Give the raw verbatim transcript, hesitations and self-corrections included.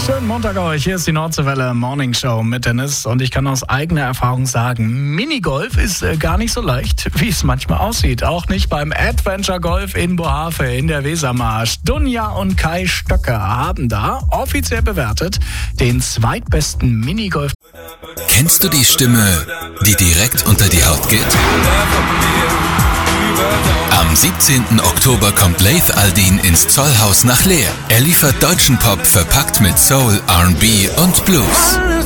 Schönen Montag euch, hier ist die Nordseewelle Morning Show mit Dennis und ich kann aus eigener Erfahrung sagen, Minigolf ist äh, gar nicht so leicht, wie es manchmal aussieht. Auch nicht beim Adventure Golf in Bohave in der Wesermarsch. Dunja und Kai Stöcker haben da offiziell bewertet den zweitbesten Minigolf. Kennst du die Stimme, die direkt unter die Haut geht? Am siebzehnten Oktober kommt Laith Al-Deen ins Zollhaus nach Leer. Er liefert deutschen Pop verpackt mit Soul, R and B und Blues.